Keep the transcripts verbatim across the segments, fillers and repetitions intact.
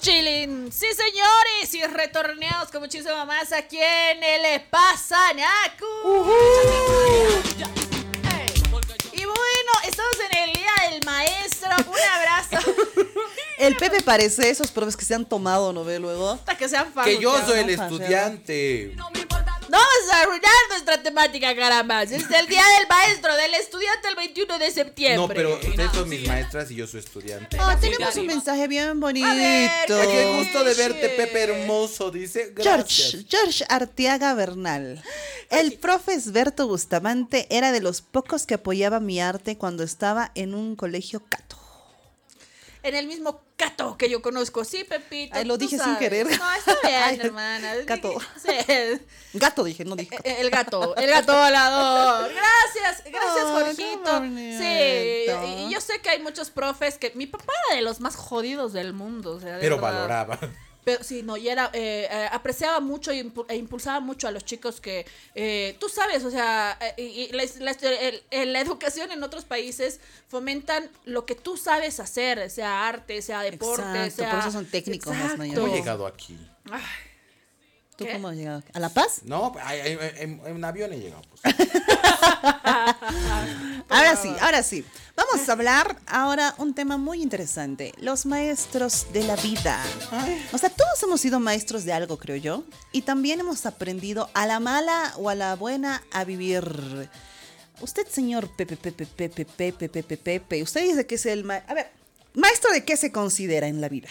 chilling. Sí, señores, y retorneamos con muchísimo más aquí en el Pasanacu. Uh-huh. Y bueno, estamos en el Día del Maestro. Un abrazo. El Pepe parece esos profes que se han tomado, ¿no ve luego? Hasta que sean Que yo soy el estudiante. No vamos a arruinar nuestra temática, caramba. Es el Día del Maestro, del Estudiante, el veintiuno de septiembre. No, pero ustedes son mis maestras y yo soy estudiante. Oh, tenemos un mensaje bien bonito. Ver, Qué gusto de verte, Pepe hermoso, dice. Gracias. George, George Arteaga Bernal. El profe Esberto Bustamante era de los pocos que apoyaba mi arte cuando estaba en un colegio cato. En el mismo Cato que yo conozco, sí, Pepito. Ay, lo dije sabes. sin querer. No, está bien, Ay, hermana. Cato. Sí. Gato dije, no dije. El gato, el gato volador. Gracias, gracias, Oh, Jorgito. qué Sí, bonito. y yo sé que hay muchos profes que mi papá era de los más jodidos del mundo, o sea, de Pero verdad. valoraba. Pero sí, no, y era, eh, eh, apreciaba mucho e, impu- e impulsaba mucho a los chicos que, eh, tú sabes, o sea, eh, y, y la, la, el- el- la educación en otros países fomentan lo que tú sabes hacer, sea arte, sea deporte, Exacto, sea... por eso son técnicos más Exacto. mayores. ¿Cómo he llegado aquí? Ay, ¿Tú ¿qué? cómo has llegado? ¿A La Paz? No, ay, ay, en, en un avión he llegado. Pues. Ahora sí, ahora sí. Vamos a hablar ahora un tema muy interesante. Los maestros de la vida. O sea, todos hemos sido maestros de algo, creo yo. Y también hemos aprendido a la mala o a la buena a vivir. Usted, señor Pepe, Pepe, Pepe, Pepe, Pepe, Pepe, usted dice que es el maestro. A ver, ¿maestro de qué se considera en la vida?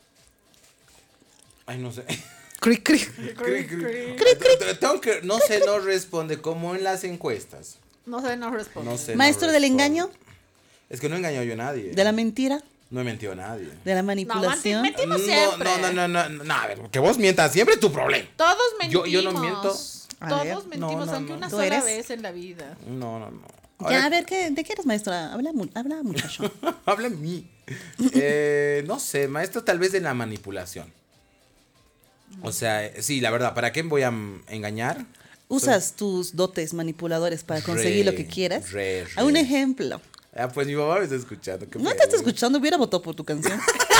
Ay, no sé. Cric, cric. Cri, cri. Tengo que, no sé, no responde como en las encuestas. no sé, no respondo. No sé. ¿Maestro no del responde. engaño? Es que no he engañado yo a nadie. ¿De la mentira? No he mentido a nadie. ¿De la No, manipulación? menti- mentimos No, siempre. no, no, no, no, no, no, a ver, que vos mientas siempre es tu problema. Todos Yo- mentimos. yo no miento. A Todos ver. mentimos, No, no, aunque no. una ¿Tú sola eres? vez en la vida. No, no, no. Ya, Ahora- a ver, ¿qué, ¿de qué eres maestra? Habla, mu- habla muchacho. Habla en mí. Eh, no sé, maestro, tal vez de la manipulación. O sea, eh, sí, la verdad, ¿para qué voy a mm, engañar? ¿Usas tus dotes manipuladores para conseguir Re, lo que quieras? re, A un re. ejemplo. Ah, pues mi mamá me está escuchando. qué No te pedo. está escuchando, hubiera votado por tu canción.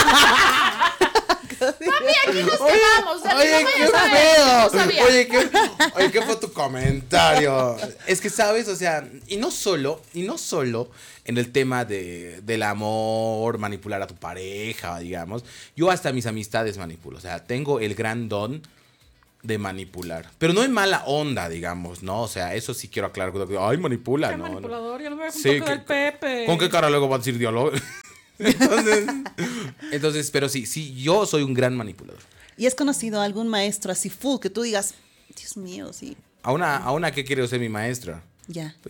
Aquí nos quedamos. Oye, no qué vayas a ver, feo. no sabía. Oye, qué, oye, qué fue tu comentario. Es que sabes, o sea, y no solo, y no solo en el tema de, del amor, manipular a tu pareja, digamos. Yo hasta mis amistades manipulo. O sea, tengo el gran don de manipular. Pero no en mala onda, digamos, ¿no? O sea, eso sí quiero aclarar. Ay, manipula, Qué ¿no? no. manipulador, ya lo veo con Sí, toque que- del Pepe. ¿Con qué cara luego va a decir diálogo? Entonces, entonces, pero sí, sí, yo soy un gran manipulador. ¿Y has conocido a algún maestro así full que tú digas, Dios mío, sí, ¿A una, a una que quiere ser mi maestra? ya?